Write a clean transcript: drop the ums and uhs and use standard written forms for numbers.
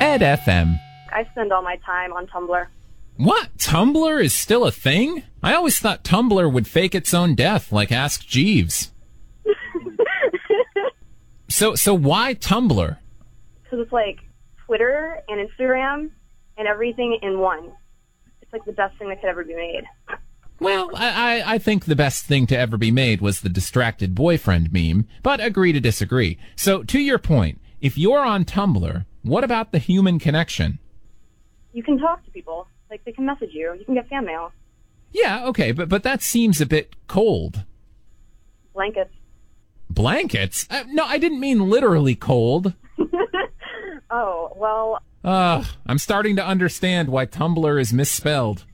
Red FM. I spend all my time on Tumblr. What? Tumblr is still a thing? I always thought Tumblr would fake its own death, like Ask Jeeves. So why Tumblr? Because it's like Twitter and Instagram and everything in one. It's like the best thing that could ever be made. Well, I think the best thing to ever be made was the distracted boyfriend meme, but agree to disagree. So, to your point, if you're on Tumblr, what about the human connection? You can talk to people. Like, they can message you. You can get fan mail. Yeah, okay, but that seems a bit cold. Blankets. Blankets? No, I didn't mean literally cold. Oh, well... I'm starting to understand why Tumblr is misspelled.